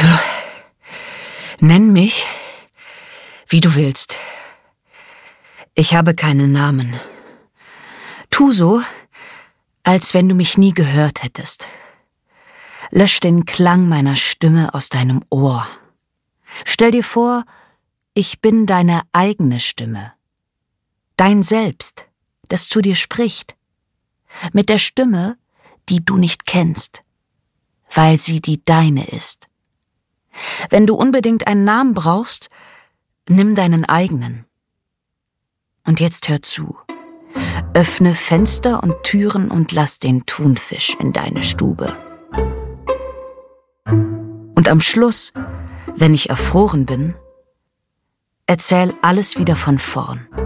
Nenn mich, wie du willst. Ich habe keinen Namen. Tu so, als wenn du mich nie gehört hättest. Lösch den Klang meiner Stimme aus deinem Ohr. Stell dir vor, ich bin deine eigene Stimme. Dein Selbst, das zu dir spricht. Mit der Stimme, die du nicht kennst, weil sie die deine ist. Wenn du unbedingt einen Namen brauchst, nimm deinen eigenen. Und jetzt hör zu. Öffne Fenster und Türen und lass den Thunfisch in deine Stube. Und am Schluss, wenn ich erfroren bin, erzähl alles wieder von vorn.